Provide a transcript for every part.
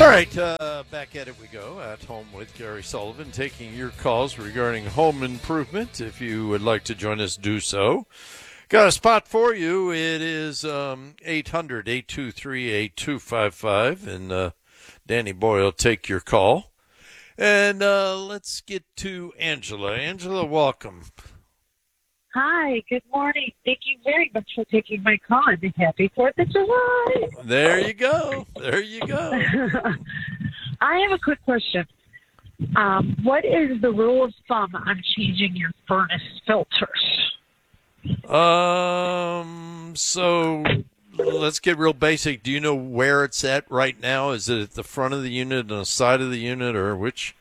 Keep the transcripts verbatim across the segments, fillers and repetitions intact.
All right, uh, back at it we go. At home with Gary Sullivan, taking your calls regarding home improvement. If you would like to join us, do so. Got a spot for you. It is um, eight hundred, eight two three, eight two five five, and uh, Danny Boy will take your call. And uh, let's get to Angela. Angela, welcome. Hi, good morning. Thank you very much for taking my call, and happy fourth of July. There you go. There you go. I have a quick question. Um, what is the rule of thumb on changing your furnace filters? Um, so let's get real basic. Do you know where it's at right now? Is it at the front of the unit, on the side of the unit, or which?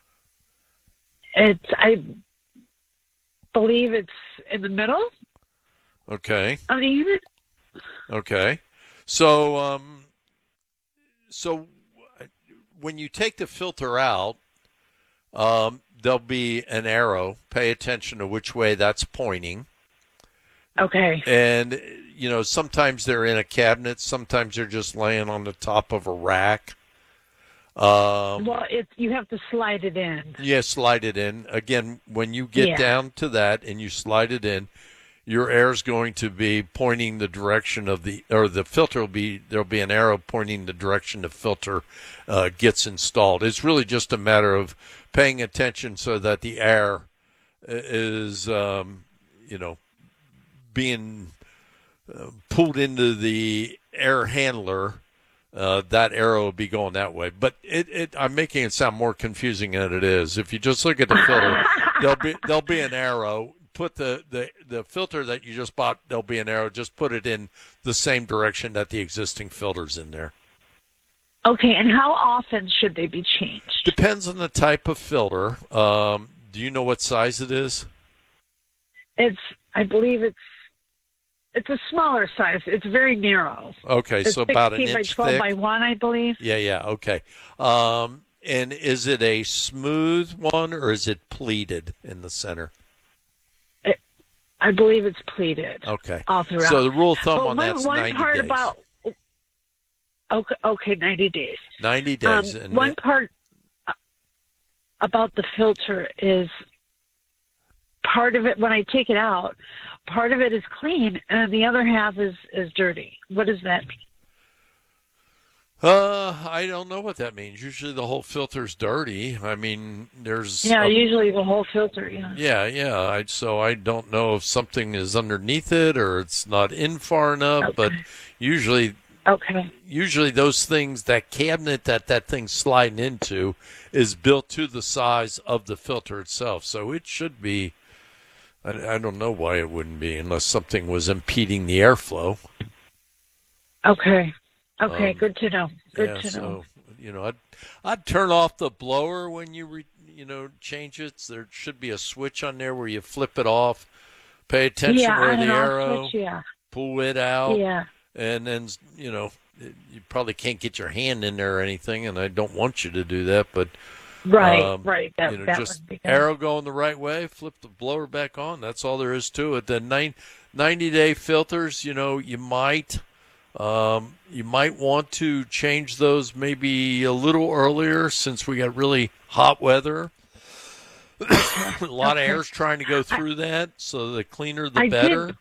It's, I believe it's in the middle Okay. of the unit. Okay. So, um, so when you take the filter out, um, there'll be an arrow. Pay attention to which way that's pointing. Okay. And, you know, sometimes they're in a cabinet. Sometimes they're just laying on the top of a rack. Um, Well, it's, you have to slide it in. yeah, slide it in. Again, when you get Yeah. down to that and you slide it in, your air is going to be pointing the direction of the, or the filter will be, there'll be an arrow pointing the direction the filter uh, gets installed. It's really just a matter of paying attention so that the air is, um, you know, being uh, pulled into the air handler. Uh, that arrow will be going that way. But it, it, I'm making it sound more confusing than it is. If you just look at the filter, there'll be there'll be an arrow. Put the, the, the filter that you just bought, there'll be an arrow. Just put it in the same direction that the existing filter's in there. Okay, and how often should they be changed? Depends on the type of filter. Um, do you know what size it is? It's, I believe it's, it's a smaller size. It's very narrow. Okay, It's so about an sixteen by inch twelve thick. by one, I believe. Yeah, yeah, okay. Um, and is it a smooth one or is it pleated in the center? It, I believe it's pleated. Okay. All throughout. So the rule of thumb But on one, that's one ninety part days. about okay, okay, ninety days. ninety Um, days. and one it- part uh, about the filter is part of it. When I take it out, part of it is clean, and the other half is is dirty. What does that mean? Uh, I don't know what that means. Usually the whole filter's dirty. I mean, there's Yeah, a- usually the whole filter. Yeah. yeah, yeah. I, so I don't know if something is underneath it or it's not in far enough. But Okay. usually, Okay. usually those things, that cabinet that that thing's sliding into, is built to the size of the filter itself. So it should be. I, I don't know why it wouldn't be unless something was impeding the airflow. Okay. Okay. Um, Good to know. Good yeah, to so, know. you know, I'd, I'd turn off the blower when you, re, you know, change it. There should be a switch on there where you flip it off. Pay attention Yeah, where on the and off arrow, switch, yeah. pull it out, Yeah. and then, you know, you probably can't get your hand in there or anything, and I don't want you to do that, but Right. um, right. That you know, that just would be good. arrow going the right way, flip the blower back on. That's all there is to it. The nine, ninety-day filters, you know, you might um, you might want to change those maybe a little earlier since we got really hot weather. A lot Okay. of air's trying to go through that, so the cleaner the I did- better.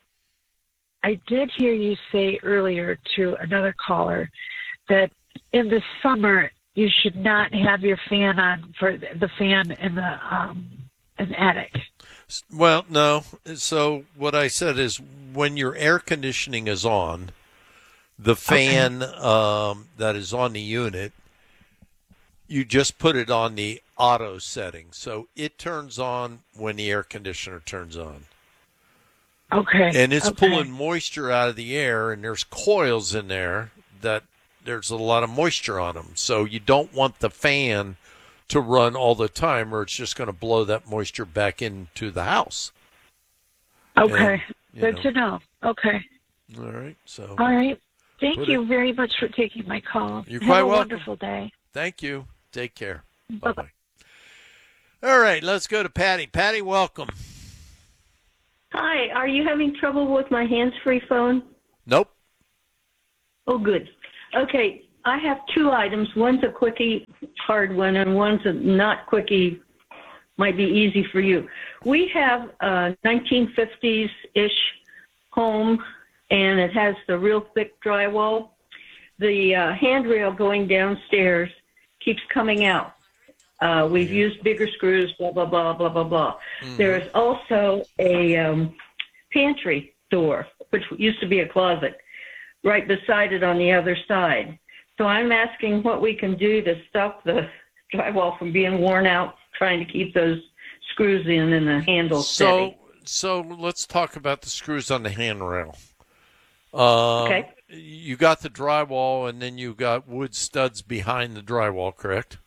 I did hear you say earlier to another caller that in the summer you should not have your fan on for the the fan in the um in the attic. Well, no. So what I said is when your air conditioning is on, the fan um, that is on the unit, you just put it on the auto setting. So it turns on when the air conditioner turns on. Okay. And it's okay. pulling moisture out of the air, and there's coils in there that there's a lot of moisture on them. So you don't want the fan to run all the time, or it's just going to blow that moisture back into the house. Okay. And, you Good know. to know. Okay. All right. So All right. Thank Put you it- very much for taking my call. You're Have quite a welcome. wonderful day. thank you. Take care. Bye-bye. Bye-bye. All right. Let's go to Patty. Patty, welcome. Hi, are you having trouble with my hands-free phone? Nope. Oh, good. Okay, I have two items. One's a quickie hard one, and one's a not quickie, might be easy for you. We have a nineteen fifties-ish home, and it has the real thick drywall. The uh, handrail going downstairs keeps coming out. Uh, we've used bigger screws, blah, blah, blah, blah, blah, blah. Mm-hmm. There's also a um, pantry door, which used to be a closet, right beside it on the other side. So I'm asking what we can do to stop the drywall from being worn out, trying to keep those screws in and the handle so, steady. So let's talk about the screws on the handrail. Uh, okay. You got the drywall, and then you got wood studs behind the drywall, correct?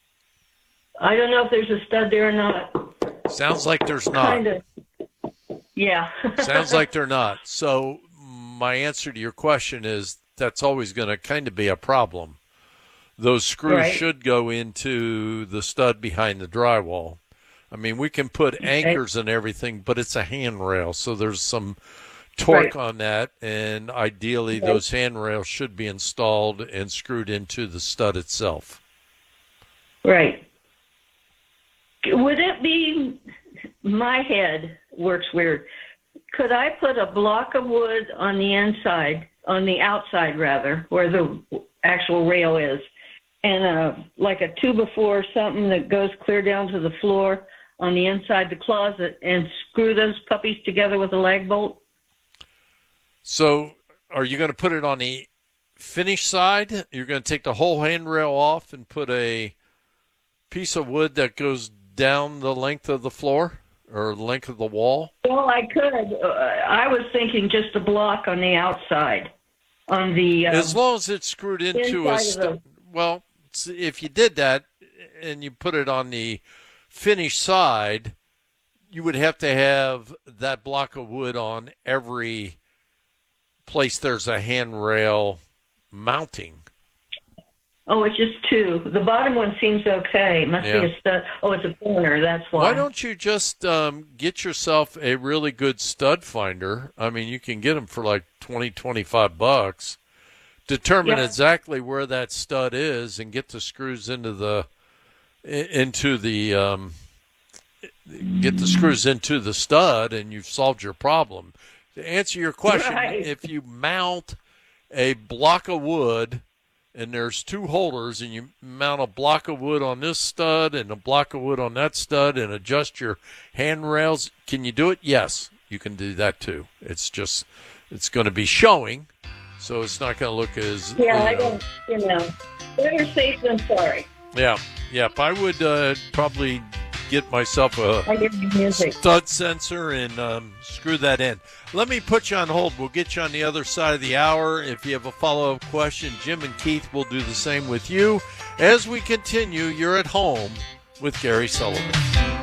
I don't know if there's a stud there or not. Sounds like there's not. Kind of. Yeah. Sounds like they're not. So my answer to your question is that's always going to kind of be a problem. Those screws right. should go into the stud behind the drywall. I mean, we can put okay. anchors and everything, but it's a handrail, so there's some torque right. on that, and ideally okay. those handrails should be installed and screwed into the stud itself. Right. Would it be, my head works weird, could I put a block of wood on the inside, on the outside rather, where the actual rail is, and a, like a two by four or something that goes clear down to the floor on the inside the closet, and screw those puppies together with a lag bolt? So are you going to put it on the finished side? You're going to take the whole handrail off and put a piece of wood that goes down the length of the floor or the length of the wall? Well, I could. Uh, I was thinking just a block on the outside. On the um, As long as it's screwed into a st- well, if you did that and you put it on the finished side, you would have to have that block of wood on every place there's a handrail mounting. Oh, it's just two. The bottom one seems okay. It must yeah. be a stud. Oh, it's a corner. That's why. Why don't you just um, get yourself a really good stud finder? I mean, you can get them for like twenty, twenty-five bucks. Determine yeah. exactly where that stud is and get the screws into the into the um, get the screws into the stud, and you've solved your problem. To answer your question, right. if you mount a block of wood and there's two holders, and you mount a block of wood on this stud and a block of wood on that stud and adjust your handrails, can you do it? Yes, you can do that too. It's just, it's going to be showing, so it's not going to look as... Yeah, you know. I don't, you know, better safe than sorry. Yeah, yeah. I would uh, probably get myself a I get music. stud sensor and um, screw that in. Let me put you on hold. We'll get you on the other side of the hour. If you have a follow-up question, Jim and Keith will do the same with you. As we continue, you're at home with Gary Sullivan.